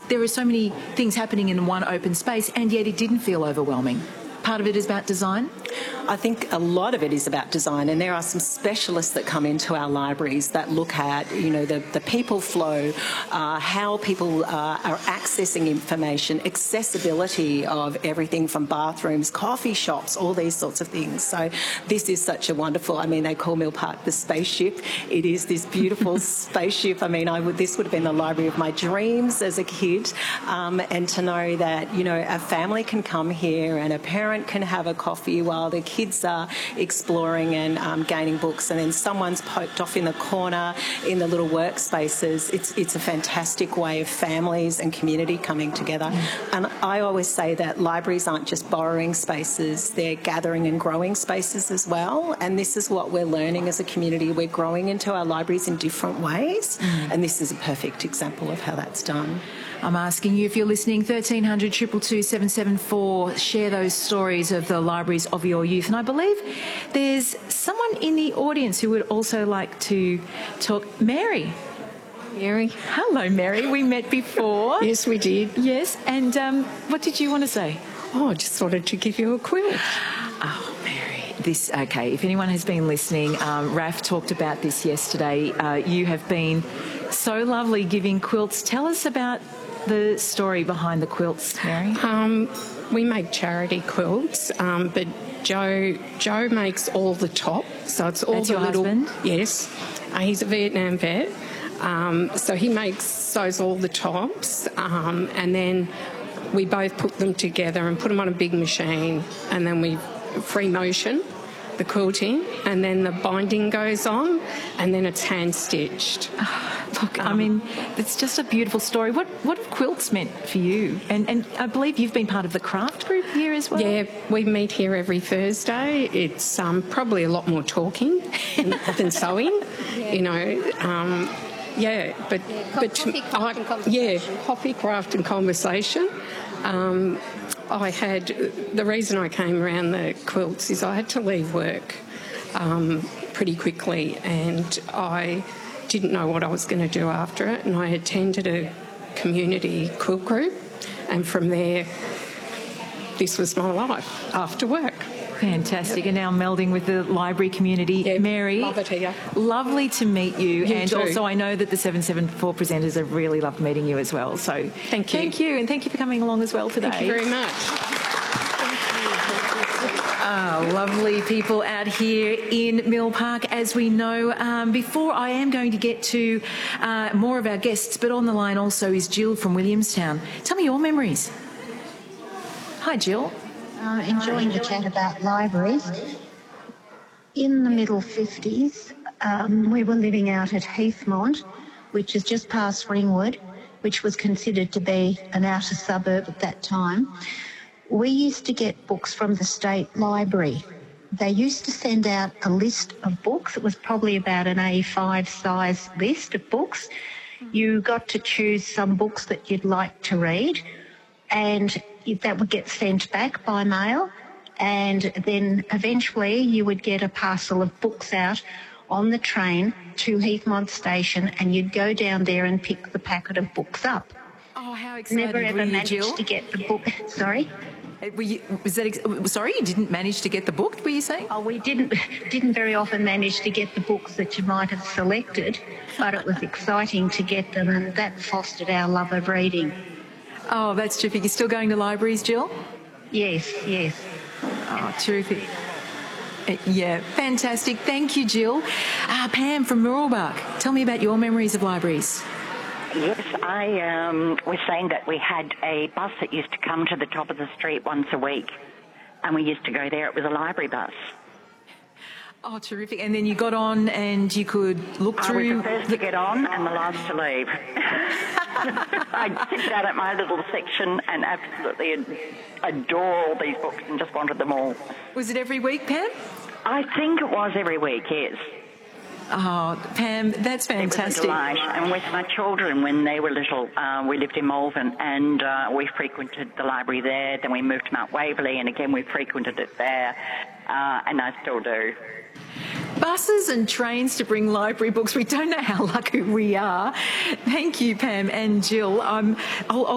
there are so many things happening in one open space, and yet it didn't feel overwhelming. Part of it is about design? I think a lot of it is about design, and there are some specialists that come into our libraries that look at, the people flow, how people are accessing information, accessibility of everything from bathrooms, coffee shops, all these sorts of things. So this is such a wonderful, they call Mill Park the spaceship. It is this beautiful spaceship. This would have been the library of my dreams as a kid, and to know that, a family can come here and a parent can have a coffee while the kids are exploring and gaining books, and then someone's poked off in the corner in the little workspaces. It's a fantastic way of families and community coming together. And I always say that libraries aren't just borrowing spaces, they're gathering and growing spaces as well. And this is what we're learning as a community. We're growing into our libraries in different ways, and this is a perfect example of how that's done. I'm asking you, if you're listening, 1300 222 774, share those stories of the libraries of your youth. And I believe there's someone in the audience who would also like to talk. Mary. Mary. Hello, Mary. We met before. Yes, we did. Yes. And what did you want to say? Oh, I just wanted to give you a quilt. Oh, Mary. Okay, if anyone has been listening, Raf talked about this yesterday. You have been so lovely giving quilts. Tell us about the story behind the quilts, Mary. We make charity quilts, but Joe makes all the top. So it's all That's the your little. husband? Yes, he's a Vietnam vet. So he sews all the tops, and then we both put them together and put them on a big machine, and then we free motion the quilting, and then the binding goes on, and then it's hand stitched. Look, it's just a beautiful story. What have quilts meant for you? And I believe you've been part of the craft group here as well. Yeah, we meet here every Thursday. It's probably a lot more talking than sewing, coffee, craft and conversation. The reason I came around the quilts is I had to leave work pretty quickly, and I didn't know what I was going to do after it, and I attended a community quilt group, and from there this was my life after work. Fantastic. And now melding with the library community. Yeah, Mary, love it here. Lovely to meet you. And too. Also I know that the 774 presenters have really loved meeting you as well. So thank you. Thank you, and thank you for coming along as well today. Thank you very much. Lovely people out here in Mill Park, as we know. Before I am going to get to more of our guests, but on the line also is Jill from Williamstown. Tell me your memories. Hi, Jill. Enjoying the chat about libraries. In the middle 50s, we were living out at Heathmont, which is just past Ringwood, which was considered to be an outer suburb at that time. We used to get books from the state library. They used to send out a list of books. It was probably about an A5 size list of books. You got to choose some books that you'd like to read, and that would get sent back by mail, and then eventually you would get a parcel of books out on the train to Heathmont Station, and you'd go down there and pick the packet of books up. Oh, how exciting. Never ever managed Jill? to get the book. Sorry? Sorry, you didn't manage to get the book, were you saying? Oh, we didn't very often manage to get the books that you might have selected, but it was exciting to get them, and that fostered our love of reading. Oh, that's terrific. You're still going to libraries, Jill? Yes. Oh, terrific. Yeah, fantastic. Thank you, Jill. Pam from Mooroolbark, tell me about your memories of libraries. Yes, I was saying that we had a bus that used to come to the top of the street once a week, and we used to go there. It was a library bus. Oh, terrific. And then you got on and you could look through... I was the first to get on and the last to leave. I'd sit down at my little section and absolutely adore all these books and just wanted them all. Was it every week, Pam? I think it was every week, yes. Oh, Pam, that's fantastic. It was a delight. And with my children, when they were little, we lived in Malvern, and we frequented the library there. Then we moved to Mount Waverley, and again we frequented it there, and I still do. Buses and trains to bring library books. We don't know how lucky we are. Thank you, Pam and Jill. I'll